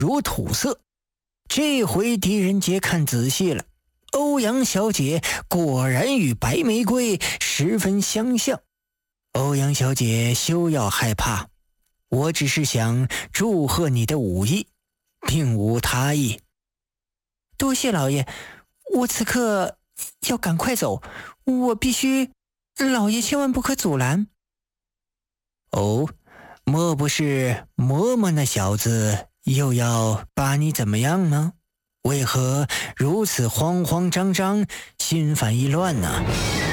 如土色。这回狄仁杰看仔细了，欧阳小姐果然与白玫瑰十分相像。欧阳小姐休要害怕，我只是想祝贺你的武艺，并无他意。多谢老爷，我此刻要赶快走，我必须，老爷千万不可阻拦。哦，莫不是嬷嬷那小子又要把你怎么样吗？为何如此慌慌张张，心烦意乱呢？